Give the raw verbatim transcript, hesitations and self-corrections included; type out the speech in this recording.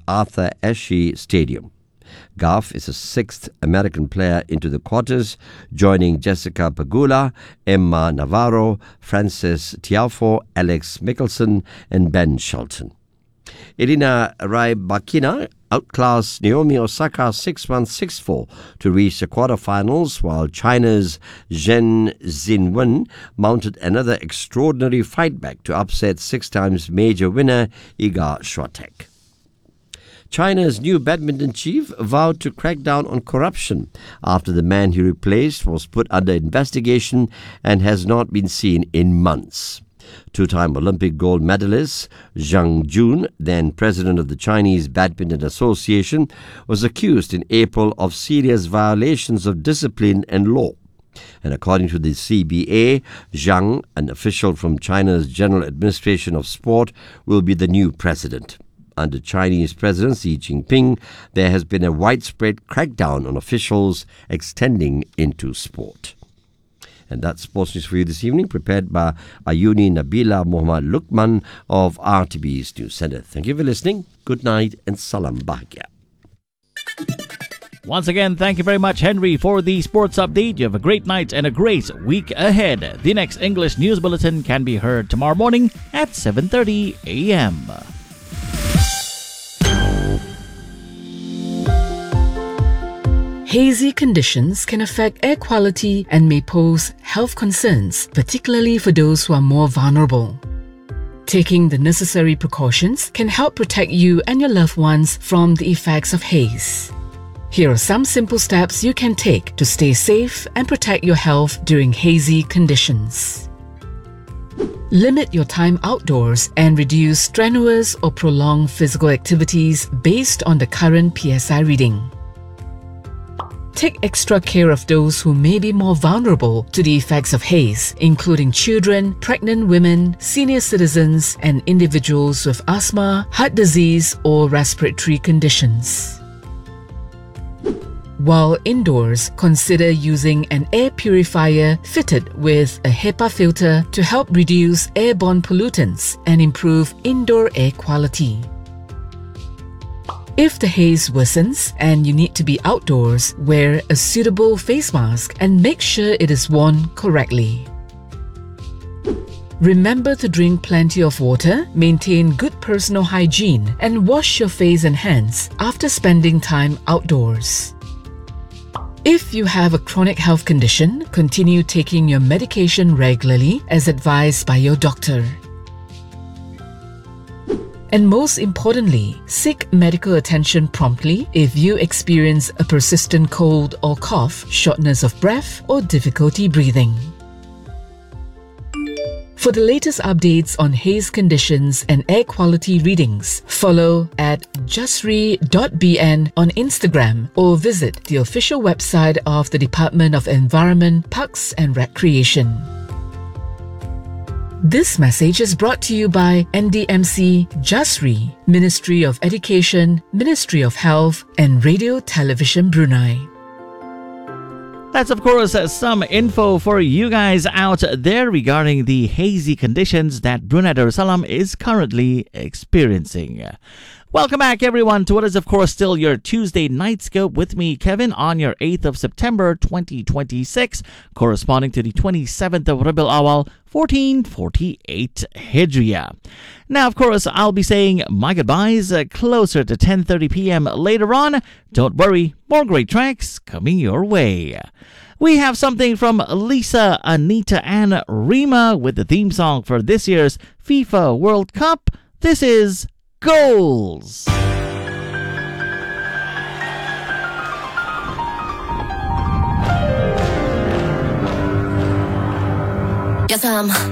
Arthur Ashe Stadium. Gauff is the sixth American player into the quarters, joining Jessica Pegula, Emma Navarro, Frances Tiafoe, Alex Michelsen, and Ben Shelton. Irina Rybakina outclassed Naomi Osaka six one six four to reach the quarterfinals, while China's Zheng Xinwen mounted another extraordinary fight back to upset six times major winner Iga Swiatek. China's new badminton chief vowed to crack down on corruption after the man he replaced was put under investigation and has not been seen in months. Two-time Olympic gold medalist Zhang Jun, then president of the Chinese Badminton Association, was accused in April of serious violations of discipline and law. And according to the C B A, Zhang, an official from China's General Administration of Sport, will be the new president. Under Chinese President Xi Jinping, there has been a widespread crackdown on officials extending into sport. And that's sports news for you this evening, prepared by Ayuni Nabila Muhammad Lukman of R T B's News Centre. Thank you for listening. Good night and salam bahagia. Once again, thank you very much, Henry, for the sports update. You have a great night and a great week ahead. The next English News Bulletin can be heard tomorrow morning at seven thirty a.m. Hazy conditions can affect air quality and may pose health concerns, particularly for those who are more vulnerable. Taking the necessary precautions can help protect you and your loved ones from the effects of haze. Here are some simple steps you can take to stay safe and protect your health during hazy conditions. Limit your time outdoors and reduce strenuous or prolonged physical activities based on the current P S I reading. Take extra care of those who may be more vulnerable to the effects of haze, including children, pregnant women, senior citizens, and individuals with asthma, heart disease, or respiratory conditions. While indoors, consider using an air purifier fitted with a HEPA filter to help reduce airborne pollutants and improve indoor air quality. If the haze worsens and you need to be outdoors, wear a suitable face mask and make sure it is worn correctly. Remember to drink plenty of water, maintain good personal hygiene, and wash your face and hands after spending time outdoors. If you have a chronic health condition, continue taking your medication regularly as advised by your doctor. And most importantly, seek medical attention promptly if you experience a persistent cold or cough, shortness of breath, or difficulty breathing. For the latest updates on haze conditions and air quality readings, follow at jasri dot b n on Instagram or visit the official website of the Department of Environment, Parks and Recreation. This message is brought to you by N D M C, Jasri, Ministry of Education, Ministry of Health, and Radio Television Brunei. That's, of course, some info for you guys out there regarding the hazy conditions that Brunei Darussalam is currently experiencing. Welcome back, everyone, to what is, of course, still your Tuesday Night Scope with me, Kevin, on your eighth of September twenty twenty-six, corresponding to the twenty-seventh of Rabiul Awal, fourteen forty-eight Hijriya. Now, of course, I'll be saying my goodbyes uh, closer to ten thirty p.m. later on. Don't worry, more great tracks coming your way. We have something from Lisa, Anita, and Rima with the theme song for this year's FIFA World Cup. This is Goals. Yes, I'm